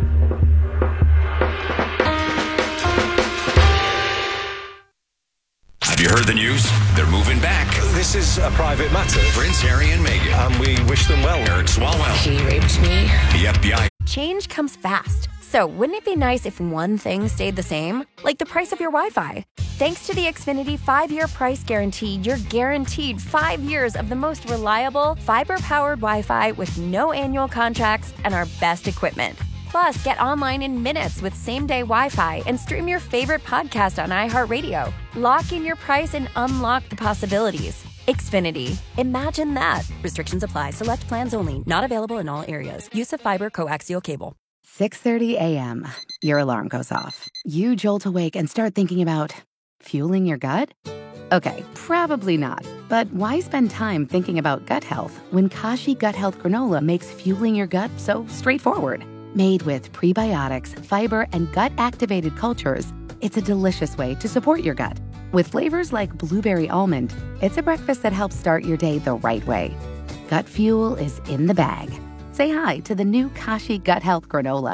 Have you heard the news? They're moving back. This is a private matter. Prince Harry and Meghan. And we wish them well. Eric Swalwell. He raped me. The F B I. Change comes fast. So wouldn't it be nice if one thing stayed the same? Like the price of your Wi-Fi. Thanks to the Xfinity five-year price guarantee, you're guaranteed five years of the most reliable, fiber-powered Wi-Fi with no annual contracts and our best equipment. Plus, get online in minutes with same-day Wi-Fi and stream your favorite podcast on iHeartRadio. Lock in your price and unlock the possibilities. Xfinity. Imagine that. Restrictions apply. Select plans only. Not available in all areas. Use of fiber coaxial cable. six thirty a.m. Your alarm goes off. You jolt awake and start thinking about fueling your gut? Okay, probably not. But why spend time thinking about gut health when Kashi Gut Health Granola makes fueling your gut so straightforward? Made with prebiotics, fiber, and gut-activated cultures, it's a delicious way to support your gut. With flavors like blueberry almond, it's a breakfast that helps start your day the right way. Gut fuel is in the bag. Say hi to the new Kashi Gut Health Granola.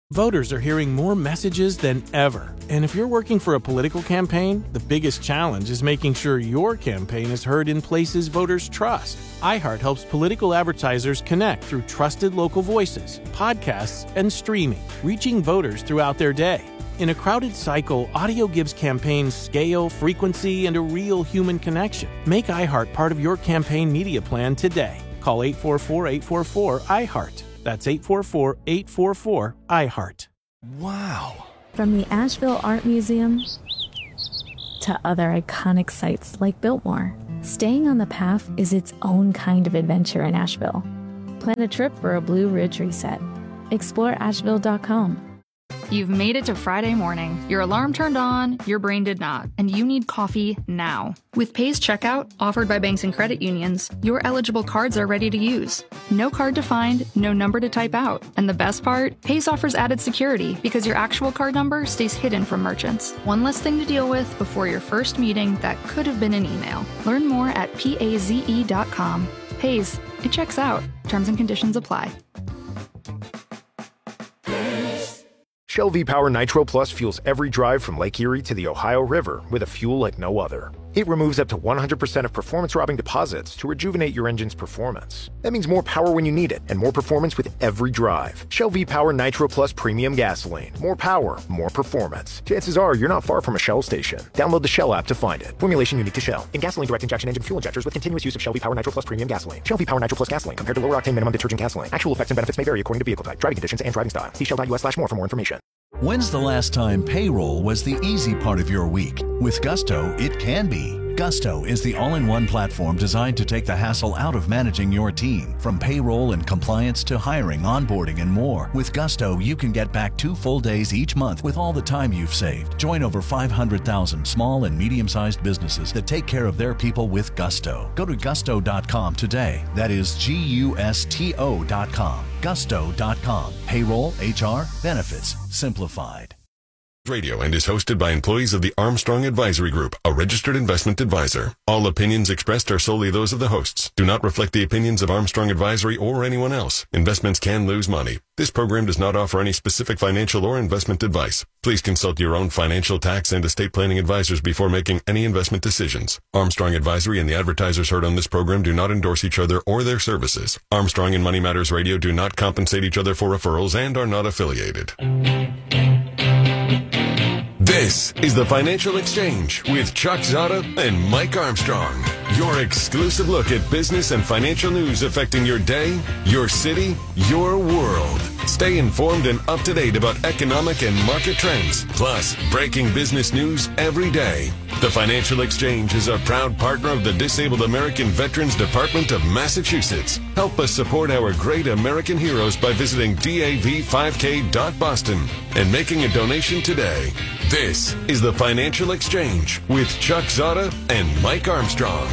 Voters are hearing more messages than ever. And if you're working for a political campaign, the biggest challenge is making sure your campaign is heard in places voters trust. iHeart helps political advertisers connect through trusted local voices, podcasts, and streaming, reaching voters throughout their day. In a crowded cycle, audio gives campaigns scale, frequency, and a real human connection. Make iHeart part of your campaign media plan today. Call eight four four, eight four four, iHeart. That's eight four four, eight four four, iHeart. Wow. From the Asheville Art Museum to other iconic sites like Biltmore, staying on the path is its own kind of adventure in Asheville. Plan a trip for a Blue Ridge reset. Explore asheville dot com. You've made it to Friday morning. Your alarm turned on, your brain did not, and you need coffee now. With Pay's checkout, offered by banks and credit unions, your eligible cards are ready to use. No card to find, no number to type out. And the best part? Pay's offers added security because your actual card number stays hidden from merchants. One less thing to deal with before your first meeting that could have been an email. Learn more at paze dot com. Pay's, it checks out. Terms and conditions apply. Shell V-Power Nitro Plus fuels every drive from Lake Erie to the Ohio River with a fuel like no other. It removes up to one hundred percent of performance-robbing deposits to rejuvenate your engine's performance. That means more power when you need it, and more performance with every drive. Shell V-Power Nitro Plus Premium Gasoline. More power, more performance. Chances are you're not far from a Shell station. Download the Shell app to find it. Formulation unique to Shell. In gasoline direct injection engine fuel injectors with continuous use of Shell V-Power Nitro Plus Premium Gasoline. Shell V-Power Nitro Plus Gasoline compared to lower octane minimum detergent gasoline. Actual effects and benefits may vary according to vehicle type, driving conditions, and driving style. See shell dot U S slash more for more information. When's the last time payroll was the easy part of your week? With Gusto, it can be. Gusto is the all-in-one platform designed to take the hassle out of managing your team. From payroll and compliance to hiring, onboarding, and more. With Gusto, you can get back two full days each month with all the time you've saved. Join over five hundred thousand small and medium-sized businesses that take care of their people with Gusto. Go to gusto dot com today. That is G U S T O dot com. gusto dot com. Payroll, H R, benefits, simplified. Radio and is hosted by employees of the Armstrong Advisory Group, a registered investment advisor. All opinions expressed are solely those of the hosts. Do not reflect the opinions of Armstrong Advisory or anyone else. Investments can lose money. This program does not offer any specific financial or investment advice. Please consult your own financial, tax, and estate planning advisors before making any investment decisions. Armstrong Advisory and the advertisers heard on this program do not endorse each other or their services. Armstrong and Money Matters Radio do not compensate each other for referrals and are not affiliated. This is the Financial Exchange with Chuck Zada and Mike Armstrong. Your exclusive look at business and financial news affecting your day, your city, your world. Stay informed and up to date about economic and market trends, plus breaking business news every day. The Financial Exchange is a proud partner of the Disabled American Veterans Department of Massachusetts. Help us support our great American heroes by visiting D A V five K dot Boston and making a donation today. This is the Financial Exchange with Chuck Zada and Mike Armstrong.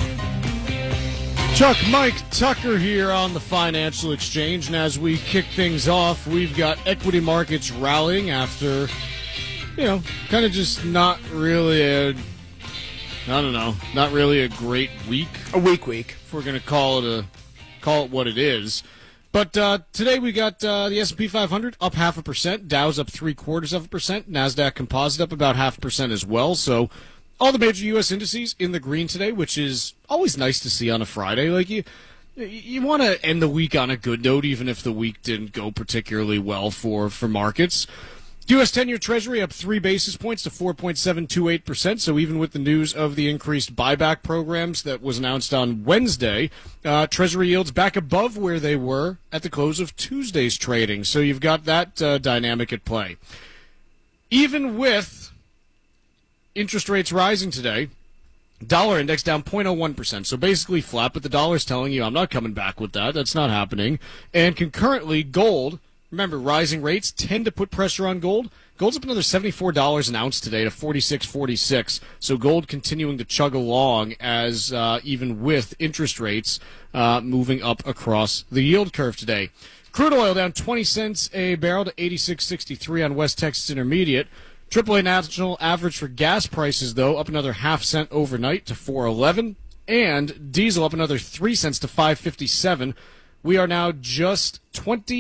Chuck, Mike Tucker here on the Financial Exchange, and as we kick things off, we've got equity markets rallying after, you know, kind of just not really a, I don't know, not really a great week. A weak week. If we're going to call it a, call it what it is. But uh, today we got uh, the S and P five hundred up half a percent, Dow's up three quarters of a percent, NASDAQ Composite up about half a percent as well. So all the major U S indices in the green today, which is always nice to see on a Friday. Like you, you want to end the week on a good note, even if the week didn't go particularly well for for markets. U S ten-year Treasury up three basis points to four point seven two eight percent. So even with the news of the increased buyback programs that was announced on Wednesday, uh, Treasury yields back above where they were at the close of Tuesday's trading. So you've got that uh, dynamic at play. Even with interest rates rising today, dollar index down zero point zero one percent. So basically flat, but the dollar's telling you I'm not coming back with that. That's not happening. And concurrently, gold. Remember, rising rates tend to put pressure on gold. Gold's up another seventy-four dollars an ounce today to forty-six forty-six. So gold continuing to chug along as uh, even with interest rates uh, moving up across the yield curve today. Crude oil down twenty cents a barrel to eighty-six sixty-three on West Texas Intermediate. triple A national average for gas prices, though, up another half cent overnight to four eleven. And diesel up another three cents to five fifty-seven. We are now just twenty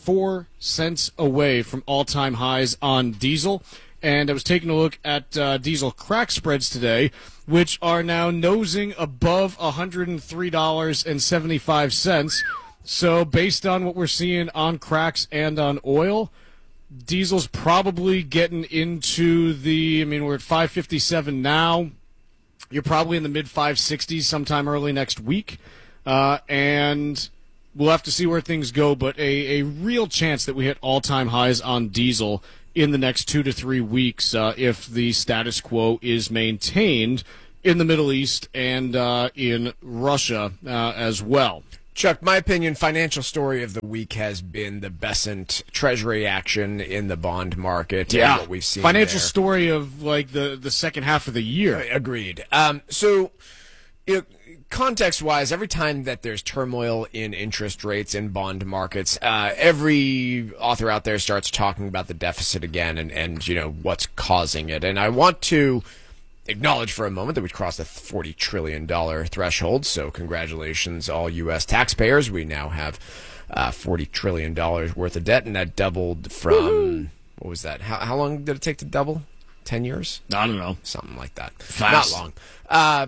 four cents away from all-time highs on diesel. And I was taking a look at uh, diesel crack spreads today, which are now nosing above one hundred three dollars and seventy-five cents. So based on what we're seeing on cracks and on oil, diesel's probably getting into the, I mean, we're at five fifty-seven now. You're probably in the mid five sixties sometime early next week. Uh, and we'll have to see where things go, but a, a real chance that we hit all-time highs on diesel in the next two to three weeks uh, if the status quo is maintained in the Middle East and uh, in Russia uh, as well. Chuck, my opinion, financial story of the week has been the Bessent Treasury action in the bond market. Yeah, and what we've seen financial there. story of like the, the second half of the year. Agreed. Um, so, you know, context-wise, every time that there's turmoil in interest rates in bond markets, uh, every author out there starts talking about the deficit again and, and, you know, what's causing it. And I want to acknowledge for a moment that we crossed the forty trillion dollars threshold, so congratulations all U S taxpayers. We now have uh, forty trillion dollars worth of debt, and that doubled from, Woo-hoo. what was that? How, how long did it take to double? Ten years? I don't know. Something like that. Fast. Not long. Uh,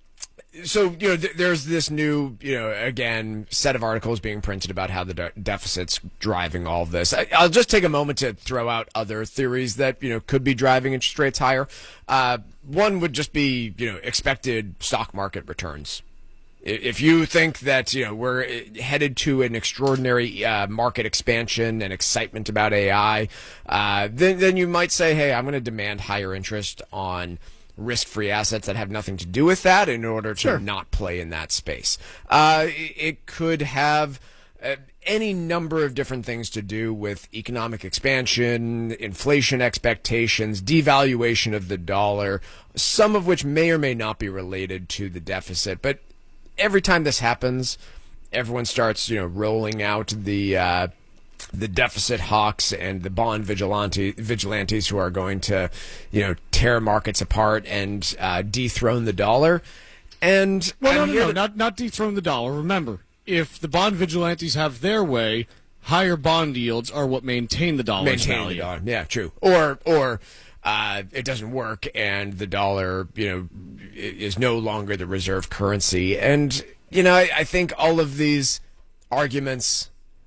so, you know, th- there's this new, you know, again, set of articles being printed about how the de- deficit's driving all of this. I- I'll just take a moment to throw out other theories that, you know, could be driving interest rates higher. Uh, one would just be, you know, expected stock market returns. If you think that, you know, we're headed to an extraordinary uh, market expansion and excitement about A I, uh, then, then you might say, hey, I'm going to demand higher interest on risk-free assets that have nothing to do with that in order to Sure. not play in that space. Uh, it could have uh, any number of different things to do with economic expansion, inflation expectations, devaluation of the dollar, some of which may or may not be related to the deficit. But every time this happens, everyone starts, you know, rolling out the uh, the deficit hawks and the bond vigilante, vigilantes who are going to, you know, tear markets apart and uh, dethrone the dollar. And well, no, I'm no, here no, to- not not dethrone the dollar. Remember, if the bond vigilantes have their way, higher bond yields are what maintain the dollar's maintain value. the dollar. Yeah, true. Or or uh, it doesn't work, and the dollar, you know, i- is no longer the reserve currency. And you know, I, I think all of these arguments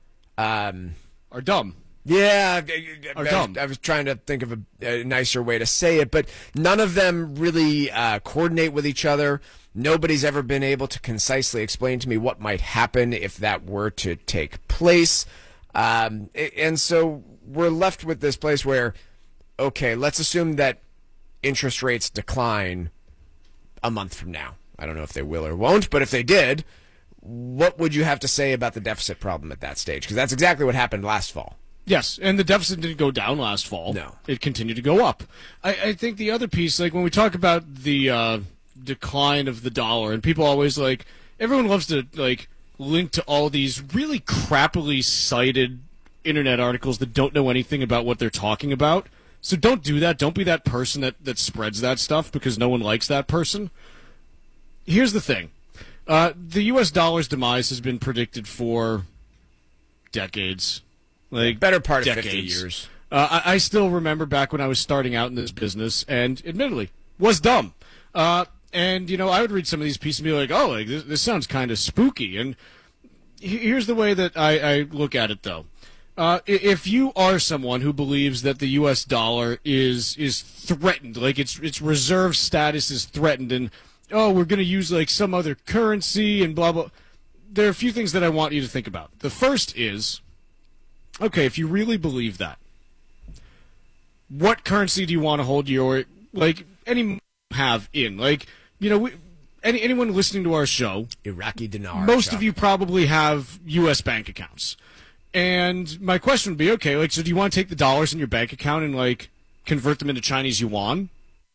um, are dumb. Yeah, I, I, Are I, dumb. was, I was trying to think of a, a nicer way to say it, but none of them really uh, coordinate with each other. Nobody's ever been able to concisely explain to me what might happen if that were to take place. Um, a- and so we're left with this place where, okay, let's assume that interest rates decline a month from now. I don't know if they will or won't, but if they did, what would you have to say about the deficit problem at that stage? Because that's exactly what happened last fall. Yes, and the deficit didn't go down last fall. No. It continued to go up. I, I think the other piece, like when we talk about the uh, decline of the dollar, and people always like, everyone loves to like link to all these really crappily cited internet articles that don't know anything about what they're talking about. So don't do that. Don't be that person that, that spreads that stuff because no one likes that person. Here's the thing. Uh, the U S dollar's demise has been predicted for decades. Like better part of decades. fifty years. Uh, I, I still remember back when I was starting out in this business, and admittedly, was dumb. Uh, and you know, I would read some of these pieces and be like, "Oh, like this, this sounds kind of spooky." And he- here's the way that I, I look at it, though. Uh, i- if you are someone who believes that the U S dollar is is threatened, like its its reserve status is threatened, and oh, we're going to use like some other currency and blah blah. There are a few things that I want you to think about. The first is, okay, if you really believe that, what currency do you want to hold your, like, any have in? Like, you know, we, any anyone listening to our show, Iraqi dinar. most Chuck. of you probably have U S bank accounts. And my question would be, okay, like, so do you want to take the dollars in your bank account and, like, convert them into Chinese yuan?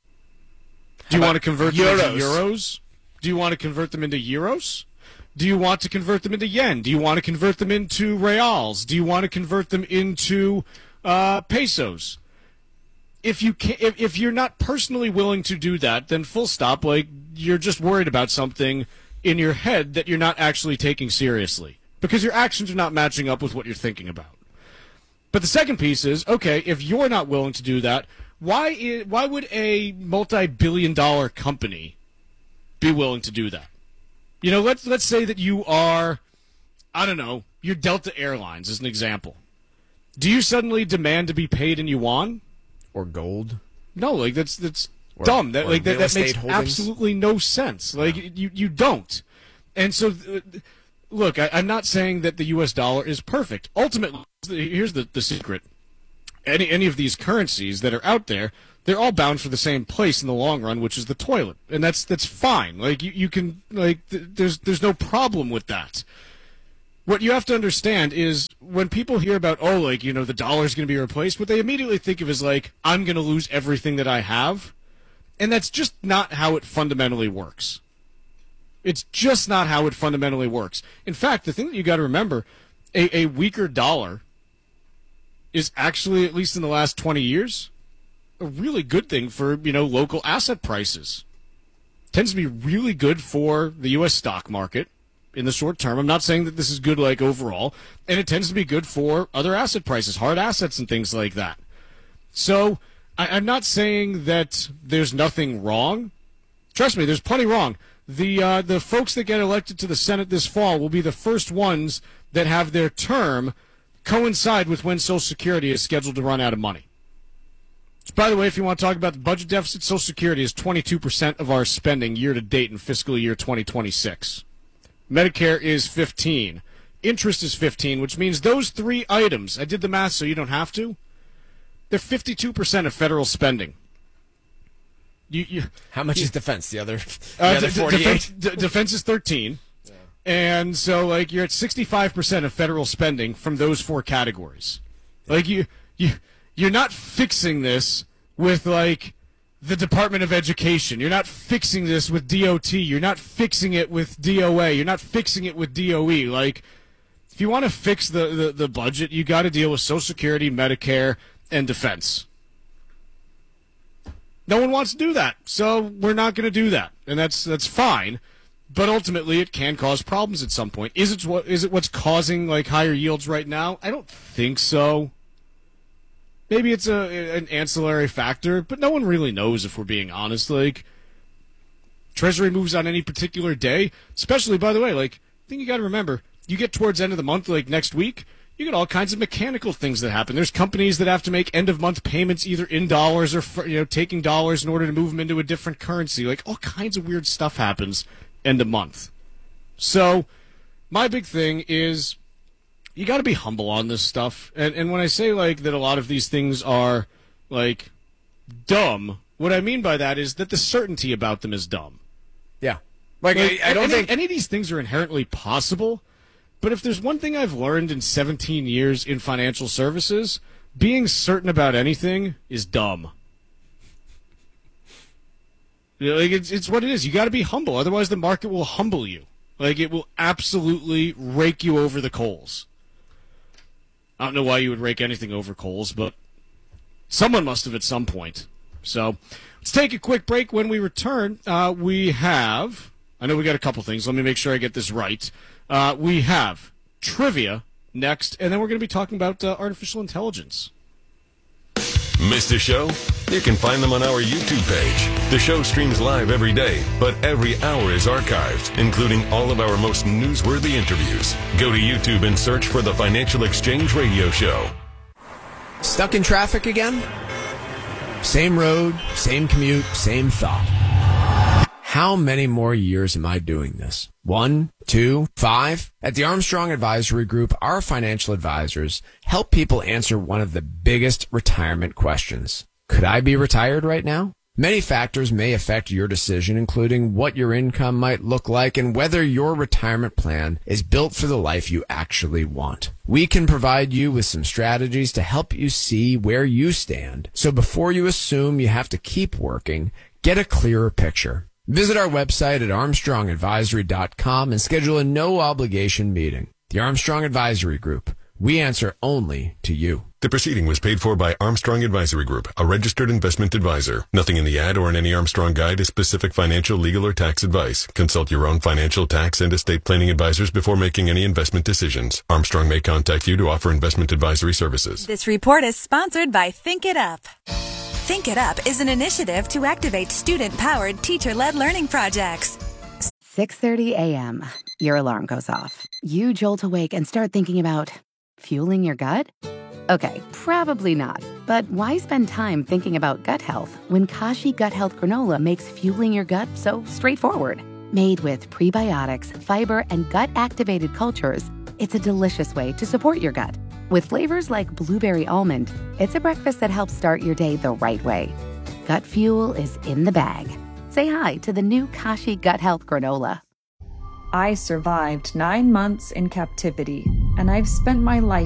Do you How want to about convert euros? them into euros? Do you want to convert them into euros? Do you want to convert them into yen? Do you want to convert them into reals? Do you want to convert them into uh, pesos? If you can, if, if you're not personally willing to do that, then full stop. Like, you're just worried about something in your head that you're not actually taking seriously because your actions are not matching up with what you're thinking about. But the second piece is, okay, if you're not willing to do that, why i- why would a multi-billion dollar company be willing to do that? You know, let's let's say that you are, I don't know, you're Delta Airlines as an example. Do you suddenly demand to be paid in yuan or gold? No, like that's that's Or- dumb. That or like that, real that estate makes holdings? absolutely no sense. Like you you don't. And so, uh, look, I, I'm not saying that the U S dollar is perfect. Ultimately, here's the the secret: any any of these currencies that are out there, they're all bound for the same place in the long run, which is the toilet, and that's that's fine. Like you, you can like th- there's there's no problem with that. What you have to understand is when people hear about, oh, like, you know, the dollar's going to be replaced, what they immediately think of is like, I'm going to lose everything that I have. And that's just not how it fundamentally works. It's just not how it fundamentally works. In fact, the thing that you got to remember, a, a weaker dollar is actually, at least in the last twenty years, a really good thing for, you know, local asset prices. Tends to be really good for the U S stock market in the short term. I'm not saying that this is good like overall, and it tends to be good for other asset prices, hard assets and things like that. So I, I'm not saying that there's nothing wrong. Trust me, there's plenty wrong. The uh, the folks that get elected to the Senate this fall will be the first ones that have their term coincide with when Social Security is scheduled to run out of money. So, by the way, if you want to talk about the budget deficit, Social Security is twenty-two percent of our spending year to date in fiscal year twenty twenty-six. Medicare is fifteen. Interest is fifteen, which means those three items, I did the math so you don't have to, they're fifty-two percent of federal spending. You, you, How much you, is defense? The other, the uh, other d- d- forty-eight? defense, d- defense is thirteen. Yeah. And so, like, you're at sixty-five percent of federal spending from those four categories. Like, you, you, you're not fixing this with, like, the Department of Education. You're not fixing this with D O T. You're not fixing it with D O A. You're not fixing it with D O E. Like, if you want to fix the, the, the budget, you got to deal with Social Security, Medicare, and defense. No one wants to do that, so we're not going to do that, and that's that's fine. But ultimately, it can cause problems at some point. Is it what is it what's causing like higher yields right now? I don't think so. Maybe it's a an ancillary factor, but no one really knows if we're being honest. Like, Treasury moves on any particular day, especially, by the way, like, I think you got to remember, you get towards the end of the month, like next week, you get all kinds of mechanical things that happen. There's companies that have to make end-of-month payments either in dollars or, you know, taking dollars in order to move them into a different currency. Like, all kinds of weird stuff happens end of month. So, my big thing is, you got to be humble on this stuff. And and when I say, like, that a lot of these things are, like, dumb, what I mean by that is that the certainty about them is dumb. Yeah. Like, Like, I, I don't any, think... any of these things are inherently possible, but if there's one thing I've learned in seventeen years in financial services, being certain about anything is dumb. You know, like, it's, it's what it is. You got to be humble, otherwise the market will humble you. Like, it will absolutely rake you over the coals. I don't know why you would rake anything over coals, but someone must have at some point. So let's take a quick break. When we return, uh, we have, I know we got a couple things. Let me make sure I get this right. Uh, we have trivia next, and then we're going to be talking about uh, artificial intelligence. Missed a show? You can find them on our YouTube page. The show streams live every day, but every hour is archived, including all of our most newsworthy interviews. Go to YouTube and search for the Financial Exchange Radio Show. Stuck in traffic again? Same road, same commute, same thought. How many more years am I doing this? One, two, five? At the Armstrong Advisory Group, our financial advisors help people answer one of the biggest retirement questions. Could I be retired right now? Many factors may affect your decision, including what your income might look like and whether your retirement plan is built for the life you actually want. We can provide you with some strategies to help you see where you stand. So before you assume you have to keep working, get a clearer picture. Visit our website at armstrong advisory dot com and schedule a no-obligation meeting. The Armstrong Advisory Group, We answer only to you. The proceeding was paid for by Armstrong Advisory Group, a registered investment advisor. Nothing in the ad or in any Armstrong guide is specific financial, legal, or tax advice. Consult your own financial, tax, and estate planning advisors before making any investment decisions. Armstrong may contact you to offer investment advisory services. This report is sponsored by Think It Up. Think It Up is an initiative to activate student-powered, teacher-led learning projects. six thirty a.m. Your alarm goes off. You jolt awake and start thinking about fueling your gut? Okay, probably not. But why spend time thinking about gut health when Kashi Gut Health Granola makes fueling your gut so straightforward? Made with prebiotics, fiber, and gut-activated cultures, it's a delicious way to support your gut. With flavors like blueberry almond, it's a breakfast that helps start your day the right way. Gut fuel is in the bag. Say hi to the new Kashi Gut Health Granola. I survived nine months in captivity, and I've spent my life